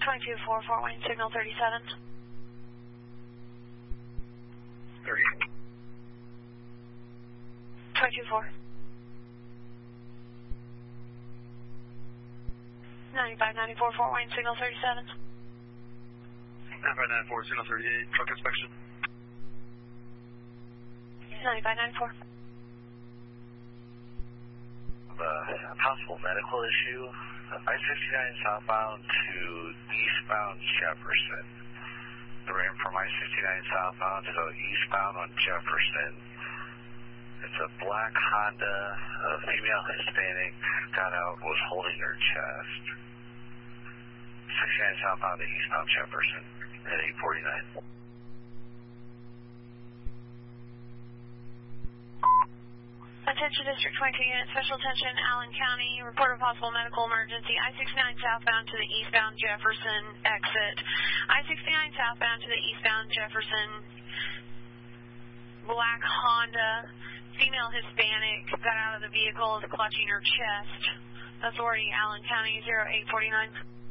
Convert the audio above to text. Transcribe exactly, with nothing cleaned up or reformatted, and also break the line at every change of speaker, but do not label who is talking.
twenty-two four, Fort Wayne, signal thirty-seven.
thirty.
twenty-two four. ninety-five ninety-four, Fort Wayne, signal thirty-seven.
ninety-five ninety-four, signal thirty-eight, truck inspection.
ninety-five ninety-four.
A possible medical issue, I sixty-nine southbound to eastbound Jefferson. The ramp from I sixty-nine southbound to go eastbound on Jefferson. It's a black Honda, a female Hispanic, got out, was holding her chest. sixty-nine southbound to eastbound Jefferson at eight forty-nine.
Attention District twenty-two unit, special attention, Allen County, report of possible medical emergency, I sixty-nine southbound to the eastbound Jefferson exit. I sixty-nine southbound to the eastbound Jefferson, black Honda, female Hispanic, got out of the vehicle, is clutching her chest. Authority, Allen County, zero eight four nine.